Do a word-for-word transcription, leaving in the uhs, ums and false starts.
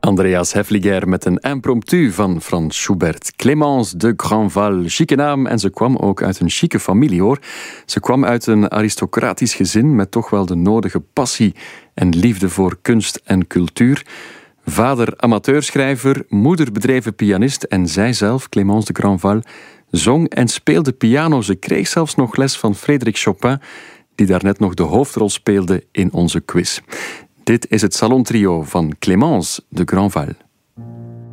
Andreas Häfliger met een impromptu van Franz Schubert. Clémence de Grandval, chique naam en ze kwam ook uit een chique familie hoor. Ze kwam uit een aristocratisch gezin met toch wel de nodige passie en liefde voor kunst en cultuur. Vader amateurschrijver, moeder bedreven pianist en zijzelf, Clémence de Grandval, zong en speelde piano. Ze kreeg zelfs nog les van Frédéric Chopin, die daarnet nog de hoofdrol speelde in onze quiz. Dit is het salontrio van Clémence de Grandval.